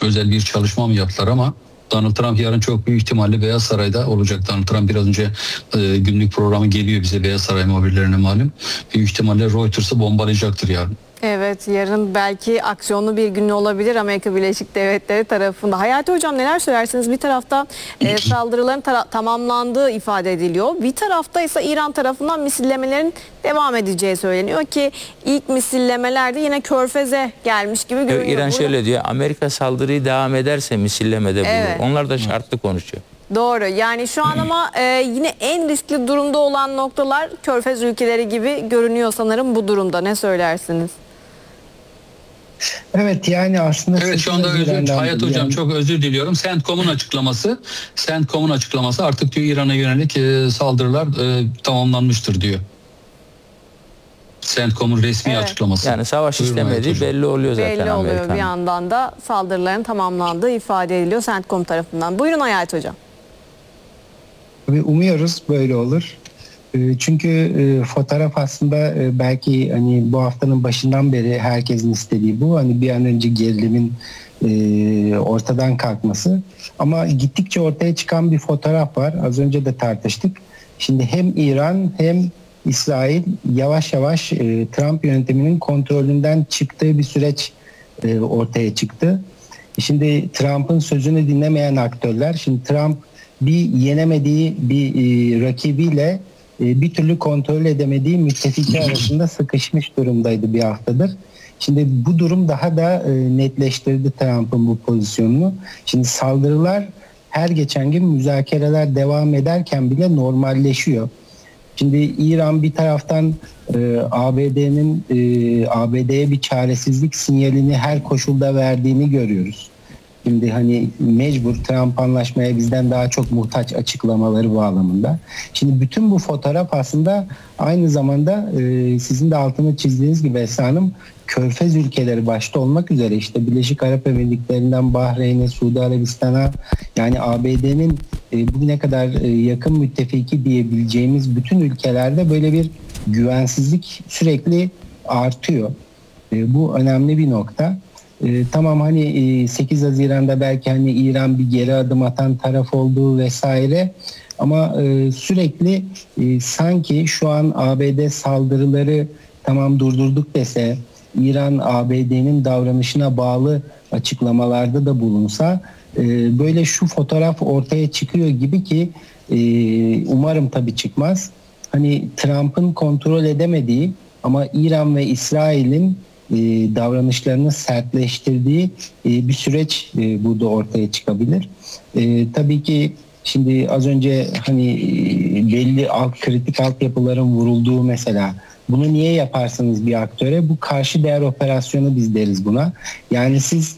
özel bir çalışma mı yaptılar ama Donald Trump yarın çok büyük ihtimalle Beyaz Saray'da olacak. Donald Trump biraz önce günlük programı geliyor bize, Beyaz Saray muhabirlerine malum. Büyük ihtimalle Reuters'ı bombalayacaktır yarın. Evet, yarın belki aksiyonlu bir gün olabilir Amerika Birleşik Devletleri tarafında. Hayati Hocam, neler söylersiniz? Bir tarafta saldırıların tamamlandığı ifade ediliyor. Bir tarafta ise İran tarafından misillemelerin devam edeceği söyleniyor ki ilk misillemelerde yine Körfez'e gelmiş gibi görünüyor. İran şöyle diyor: Amerika saldırıyı devam ederse misillemede bulunur. Evet. Onlar da şartlı konuşuyor. Doğru. Yani şu an ama yine en riskli durumda olan noktalar Körfez ülkeleri gibi görünüyor sanırım bu durumda. Ne söylersiniz? Evet, yani aslında... Evet, şu anda Hayat Hocam çok özür diliyorum. CENTCOM'un açıklaması artık diyor İran'a yönelik saldırılar tamamlanmıştır diyor. CENTCOM'un resmi açıklaması. Yani savaş istemediği belli oluyor zaten. Belli oluyor, bir yandan da saldırıların tamamlandığı ifade ediliyor CENTCOM tarafından. Buyurun Hayat Hocam. Umuyoruz böyle olur. Çünkü fotoğraf aslında belki hani bu haftanın başından beri herkesin istediği bu. Hani bir an önce gerilimin ortadan kalkması. Ama gittikçe ortaya çıkan bir fotoğraf var. Az önce de tartıştık. Şimdi hem İran hem İsrail yavaş yavaş Trump yönetiminin kontrolünden çıktığı bir süreç ortaya çıktı. Şimdi Trump'ın sözünü dinlemeyen aktörler, şimdi Trump bir yenemediği bir rakibiyle bir türlü kontrol edemediği müttefiki arasında sıkışmış durumdaydı bir haftadır. Şimdi bu durum daha da netleştirdi Trump'ın bu pozisyonunu. Şimdi saldırılar her geçen gün müzakereler devam ederken bile normalleşiyor. Şimdi İran bir taraftan ABD'ye bir çaresizlik sinyalini her koşulda verdiğini görüyoruz. Şimdi hani mecbur, Trump anlaşmaya bizden daha çok muhtaç açıklamaları bağlamında. Şimdi bütün bu fotoğraf aslında aynı zamanda sizin de altını çizdiğiniz gibi Esra Hanım, Körfez ülkeleri başta olmak üzere işte Birleşik Arap Emirlikleri'nden Bahreyn'e, Suudi Arabistan'a, yani ABD'nin bugüne kadar yakın müttefiki diyebileceğimiz bütün ülkelerde böyle bir güvensizlik sürekli artıyor. Bu önemli bir nokta. Tamam, hani 8 Haziran'da belki hani İran bir geri adım atan taraf olduğu vesaire, ama sürekli sanki şu an ABD saldırıları tamam durdurduk dese, İran ABD'nin davranışına bağlı açıklamalarda da bulunsa, böyle şu fotoğraf ortaya çıkıyor gibi ki umarım tabii çıkmaz. Hani Trump'ın kontrol edemediği ama İran ve İsrail'in davranışlarını sertleştirdiği bir süreç burada ortaya çıkabilir. Tabii ki şimdi az önce hani belli kritik altyapıların vurulduğu, mesela bunu niye yaparsınız bir aktöre? Bu karşı değer operasyonu biz deriz buna. Yani siz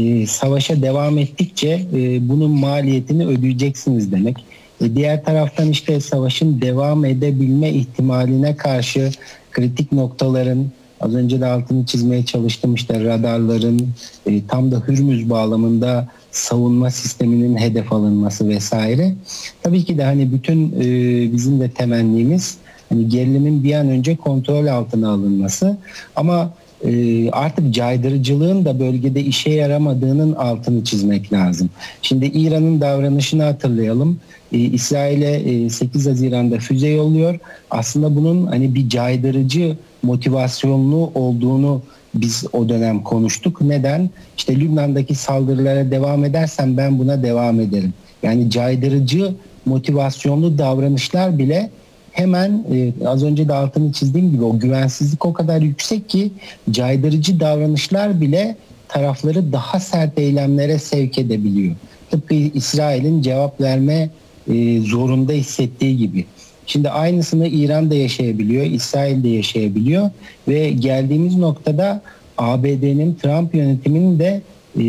savaşa devam ettikçe bunun maliyetini ödeyeceksiniz demek. Diğer taraftan işte savaşın devam edebilme ihtimaline karşı kritik noktaların, az önce de altını çizmeye çalıştım, işte radarların, tam da Hürmüz bağlamında savunma sisteminin hedef alınması vesaire. Tabii ki de hani bütün bizim de temennimiz hani gerilimin bir an önce kontrol altına alınması, ama artık caydırıcılığın da bölgede işe yaramadığının altını çizmek lazım. Şimdi İran'ın davranışını hatırlayalım. İsrail'e 8 Haziran'da füze yolluyor. Aslında bunun hani bir caydırıcı motivasyonlu olduğunu biz o dönem konuştuk. Neden? İşte Lübnan'daki saldırılara devam edersem ben buna devam ederim. Yani caydırıcı motivasyonlu davranışlar bile hemen az önce de altını çizdiğim gibi o güvensizlik o kadar yüksek ki caydırıcı davranışlar bile tarafları daha sert eylemlere sevk edebiliyor. Tıpkı İsrail'in cevap verme zorunda hissettiği gibi. Şimdi aynısını İran da yaşayabiliyor, İsrail de yaşayabiliyor ve geldiğimiz noktada ABD'nin, Trump yönetiminin de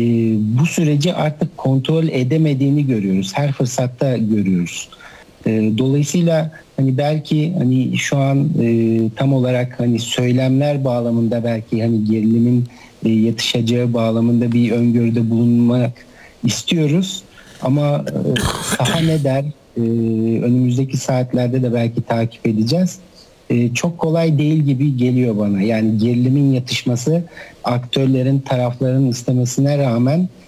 bu süreci artık kontrol edemediğini görüyoruz. Her fırsatta görüyoruz. Dolayısıyla hani belki hani şu an tam olarak hani söylemler bağlamında belki hani gerilimin yatışacağı bağlamında bir öngörüde bulunmak istiyoruz. Ama saha ne der? Önümüzdeki saatlerde de belki takip edeceğiz. Çok kolay değil gibi geliyor bana. Yani gerilimin yatışması aktörlerin, tarafların istemesine rağmen